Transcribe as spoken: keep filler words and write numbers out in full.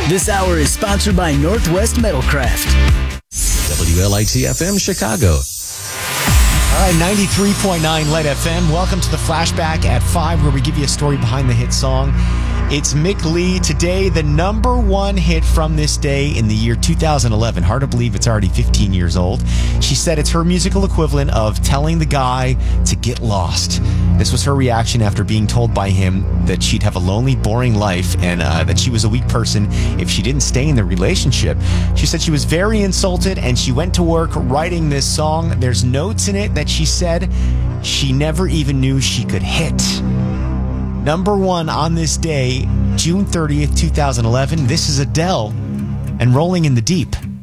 This hour is sponsored by Northwest Metalcraft. W L I T F M Chicago. All right, ninety-three point nine Light F M. Welcome to the Flashback at five, where we give you a story behind the hit song. It's Mick Lee. Today, the number one hit from this day in the year two thousand eleven. Hard to believe it's already fifteen years old. She said it's her musical equivalent of telling the guy to get lost. This was her reaction after being told by him that she'd have a lonely, boring life and uh, that she was a weak person if she didn't stay in the relationship. She said she was very insulted and she went to work writing this song. There's notes in it that she said she never even knew she could hit. Number one on this day, June thirtieth, two thousand eleven. This is Adele and Rolling in the Deep.